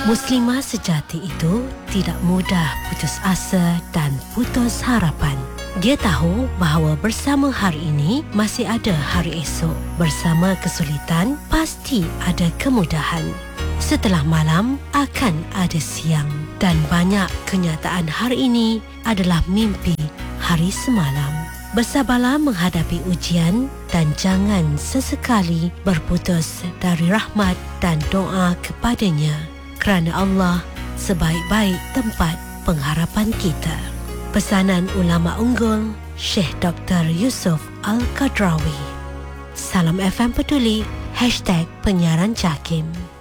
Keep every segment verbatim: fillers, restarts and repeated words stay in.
Muslimah sejati itu tidak mudah putus asa dan putus harapan. Dia tahu bahawa bersama hari ini masih ada hari esok. Bersama kesulitan pasti ada kemudahan. Setelah malam akan ada siang. Dan banyak kenyataan hari ini adalah mimpi hari semalam. Bersabarlah menghadapi ujian dan jangan sesekali berputus dari rahmat dan doa kepadanya. Kerana Allah sebaik-baik tempat pengharapan kita. Pesanan ulama unggul Syekh Doktor Yusof Al-Qadrawi. Salam F M Peduli, hashtag penyiaran JAKIM.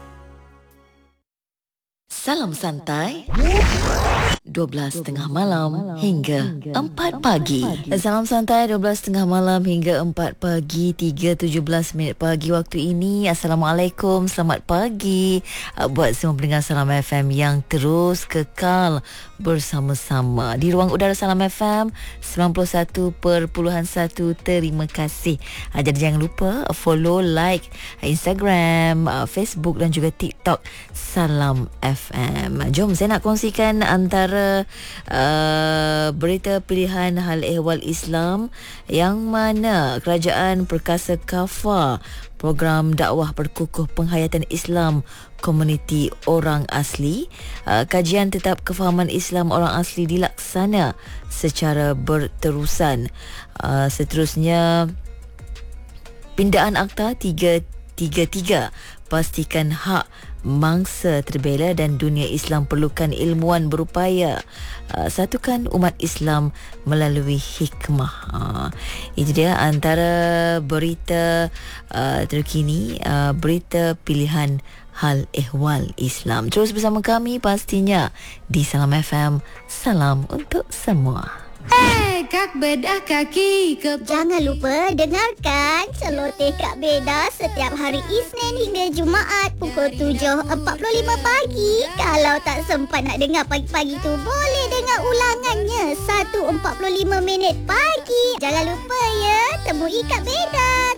Salam santai dua belas tengah malam hingga empat pagi. Salam santai dua belas tengah malam hingga empat pagi, tiga tujuh belas minit pagi waktu ini. Assalamualaikum, selamat pagi uh, buat semua pendengar Salam F M yang terus kekal bersama-sama di ruang udara Salam F M sembilan puluh satu perpuluhan satu. Terima kasih. Uh, jadi jangan lupa uh, follow, like uh, Instagram, uh, Facebook dan juga TikTok Salam F M. Jom saya nak kongsikan antara Uh, berita pilihan hal ehwal Islam yang mana Kerajaan Perkasa Kafar program dakwah berkukuh penghayatan Islam komuniti orang asli. Uh, kajian tetap kefahaman Islam orang asli dilaksana secara berterusan. Uh, seterusnya pindaan Akta tiga tiga tiga pastikan hak mangsa terbela dan dunia Islam perlukan ilmuwan berupaya uh, satukan umat Islam melalui hikmah. Uh, itu dia antara berita uh, terkini, uh, berita pilihan hal ehwal Islam. Terus bersama kami pastinya di Salam F M. Salam untuk semua. Eh, Kak Bedah kaki ke... Jangan lupa dengarkan Celoteh Kak Bedah setiap hari Isnin hingga Jumaat pukul tujuh empat puluh lima pagi. Kalau tak sempat nak dengar pagi-pagi tu, boleh dengar ulangannya satu empat puluh lima minit pagi. Jangan lupa ya, temui Kak Bedah.